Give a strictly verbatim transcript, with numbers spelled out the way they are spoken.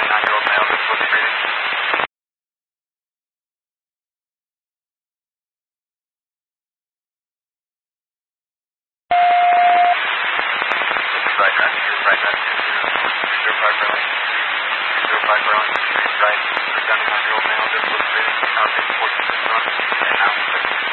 seventy-nine-year-old male, this was breathing. Right, right, right, right, two zero five Berlin, two zero five Berlin, right, seventy-nine-year-old male, this was breathing, now fourteen, and now